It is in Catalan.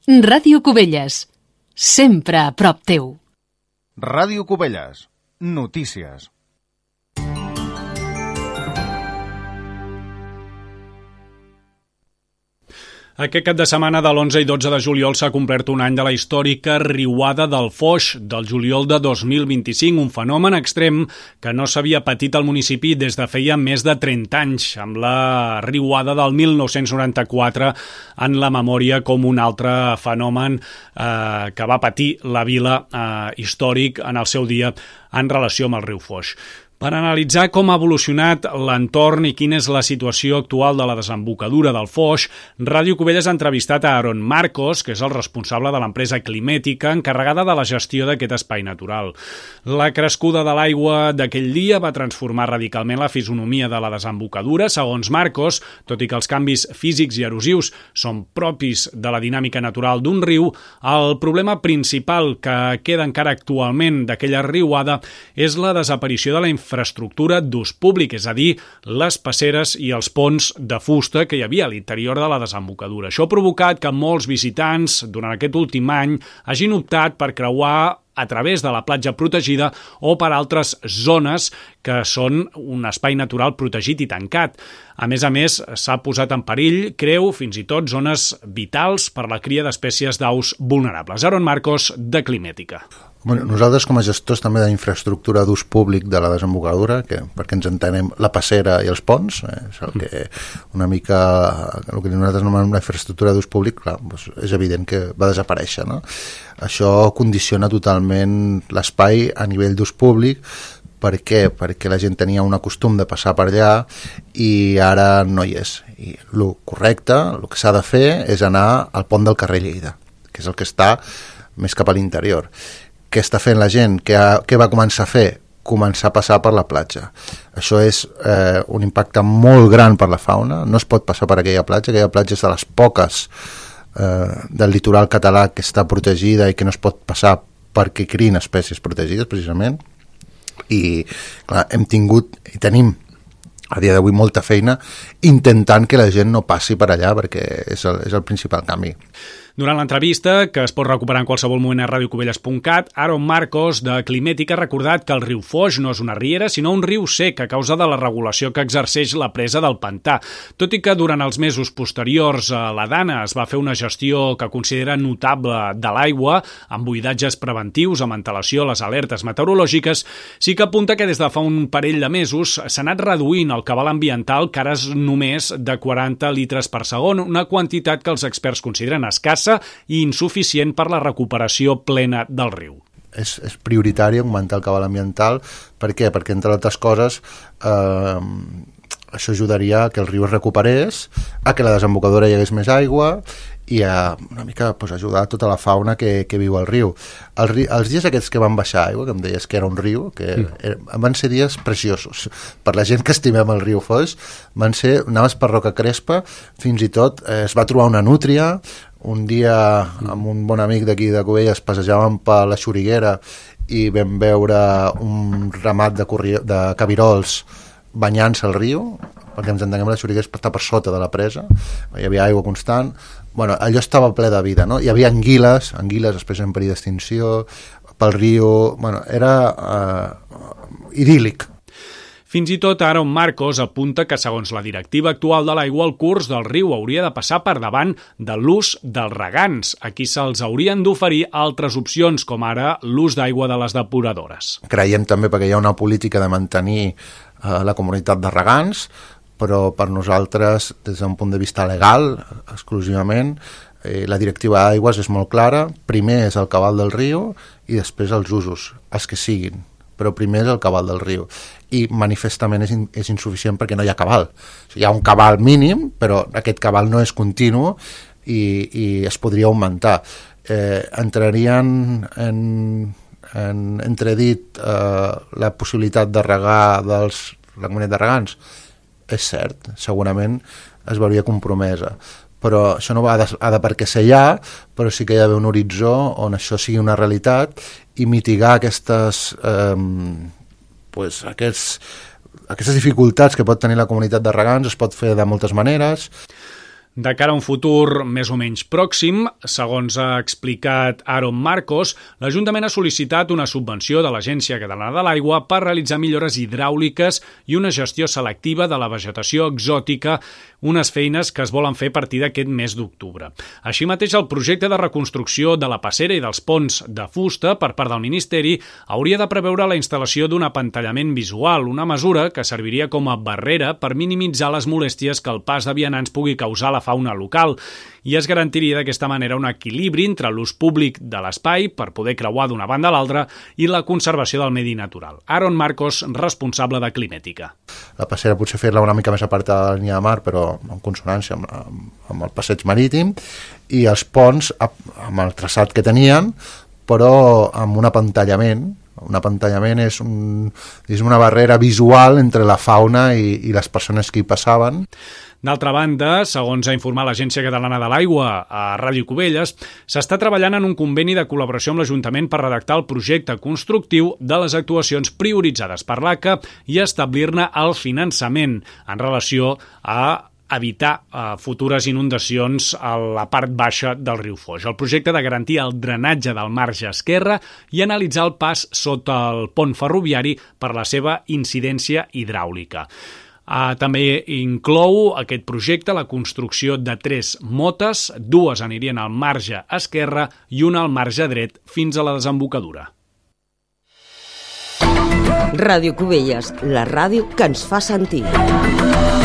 Ràdio Cubelles, sempre a prop teu. Ràdio Cubelles, notícies. Aquest cap de setmana de l'11 i 12 de juliol s'ha complert un any de la històrica riuada del Foix, del juliol de 2025, un fenomen extrem que no s'havia patit al municipi des de feia més de 30 anys, amb la riuada del 1994 en la memòria com un altre fenomen que va patir la vila històric en el seu dia en relació amb el riu Foix. Per analitzar com ha evolucionat l'entorn i quina és la situació actual de la desembocadura del Foix, Ràdio Cubelles ha entrevistat a Aaron Marcos, que és el responsable de l'empresa Climètica encarregada de la gestió d'aquest espai natural. La crescuda de l'aigua d'aquell dia va transformar radicalment la fisonomia de la desembocadura. Segons Marcos, tot i que els canvis físics i erosius són propis de la dinàmica natural d'un riu, el problema principal que queda encara actualment d'aquella riuada és la desaparició de la infraestructura d'ús públic, és a dir, les passeres i els ponts de fusta que hi havia a l'interior de la desembocadura. Això ha provocat que molts visitants, durant aquest últim any, hagin optat per creuar a través de la platja protegida o per altres zones que són un espai natural protegit i tancat. A més, s'ha posat en perill, creu, fins i tot zones vitals per la cria d'espècies d'aus vulnerables. Aaron Marcos, de Climètica. Bueno, nosaltres com a gestors també d'infraestructura d'ús públic de la desembocadura, perquè ens entenem la passera i els ponts, és el que una mica el que nosaltres anomenem la infraestructura d'ús públic, clar, doncs és evident que va desaparèixer, no? Això condiciona totalment l'espai a nivell d'ús públic. Per què? Perquè la gent tenia un costum de passar per allà i ara no hi és. I el correcte, el que s'ha de fer és anar al pont del carrer Lleida, que és el que està més cap a l'interior. Què està fent la gent? Què va començar a fer? Començar a passar per la platja. Això és un impacte molt gran per la fauna. No es pot passar per aquella platja és de les poques del litoral català que està protegida i que no es pot passar perquè crien espècies protegides, precisament. I clar, hem tingut i tenim a dia d'avui molta feina intentant que la gent no passi per allà, perquè és el principal canvi. Durant l'entrevista, que es pot recuperar en qualsevol moment a radiocubelles.cat, Aaron Marcos, de Climètica, ha recordat que el riu Foix no és una riera, sinó un riu sec a causa de la regulació que exerceix la presa del pantà. Tot i que durant els mesos posteriors a la Dana es va fer una gestió que considera notable de l'aigua, amb buidatges preventius, amb antelació a les alertes meteorològiques, sí que apunta que des de fa un parell de mesos s'ha anat reduint el cabal ambiental, que ara és només de 40 litres per segon, una quantitat que els experts consideren escassa i insuficient per la recuperació plena del riu. És prioritari augmentar el cabal ambiental. Per què? Perquè, entre altres coses, això ajudaria a que el riu es recuperés, a que la desembocadura hi hagués més aigua i a una mica ajudar tota la fauna que viu al riu. Els dies aquests que van baixar aigua, que em deies que era un riu, van ser dies preciosos. Per la gent que estimem el riu Foix, anaves per Roca Crespa, fins i tot es va trobar una nútria. Un dia amb un bon amic d'aquí de Cubelles passejàvem per la Xuriguera i vam veure un ramat de cabirols banyant-se al riu, perquè ens entenguem, la Xuriguera està per sota de la presa, hi havia aigua constant. Bueno, allò estava ple de vida, no? Hi havia anguiles després en perill d'extinció, pel riu. Bueno, era idíl·lic. Fins i tot Aaron Marcos apunta que, segons la directiva actual de l'aigua, el curs del riu hauria de passar per davant de l'ús dels regants. Aquí se'ls haurien d'oferir altres opcions, com ara l'ús d'aigua de les depuradores. Creiem també, perquè hi ha una política de mantenir la comunitat de regants, però per nosaltres, des d'un punt de vista legal, exclusivament, la directiva d'aigües és molt clara. Primer és el cabal del riu i després els usos, els que siguin, però primer és el cabal del riu. I manifestament és insuficient perquè no hi ha cabal. O sigui, hi ha un cabal mínim, però aquest cabal no és continu i es podria augmentar. Entrarien en entredit la possibilitat de regar la comunitat de regants. És cert, segurament es veuria compromesa, però això no va de perquè ser allà, però sí que hi ha d'haver un horitzó on això sigui una realitat i mitigar aquestes dificultats que pot tenir la comunitat de regants. Es pot fer de moltes maneres. De cara a un futur més o menys pròxim, segons ha explicat Aaron Marcos, l'Ajuntament ha sol·licitat una subvenció de l'Agència Catalana de l'Aigua per realitzar millores hidràuliques i una gestió selectiva de la vegetació exòtica, unes feines que es volen fer a partir d'aquest mes d'octubre. Així mateix, el projecte de reconstrucció de la passera i dels ponts de fusta per part del Ministeri hauria de preveure la instal·lació d'un apantallament visual, una mesura que serviria com a barrera per minimitzar les molèsties que el pas de vianants pugui causar a la fauna local, i es garantiria d'aquesta manera un equilibri entre l'ús públic de l'espai per poder creuar d'una banda a l'altra i la conservació del medi natural. Aaron Marcos, responsable de Climètica. La passera potser fer-la una mica més apartada de la línia de mar, però en consonància amb el passeig marítim, i els ponts amb el traçat que tenien, però amb un apantallament. Un apantallament és una barrera visual entre la fauna i les persones que hi passaven. D'altra banda, segons ha informat l'Agència Catalana de l'Aigua a Ràdio Cubelles, s'està treballant en un conveni de col·laboració amb l'Ajuntament per redactar el projecte constructiu de les actuacions prioritzades per l'ACA i establir-ne el finançament en relació a evitar futures inundacions a la part baixa del riu Foix. El projecte de garantir el drenatge del marge esquerre i analitzar el pas sota el pont ferroviari per la seva incidència hidràulica. També inclou aquest projecte la construcció de 3 motes, 2 anirien al marge esquerre i una al marge dret fins a la desembocadura. Ràdio Cubelles, la ràdio que ens fa sentir.